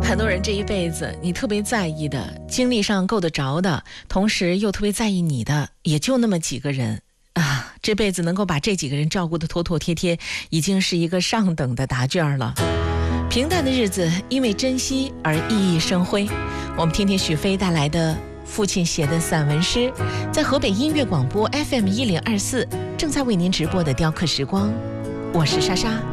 很多人这一辈子，你特别在意的，精力上够得着的，同时又特别在意你的，也就那么几个人啊。这辈子能够把这几个人照顾得妥妥帖帖，已经是一个上等的答卷了。平淡的日子因为珍惜而熠熠生辉。我们听听许飞带来的父亲写的散文诗，在河北音乐广播 FM 1024正在为您直播的雕刻时光，我是莎莎。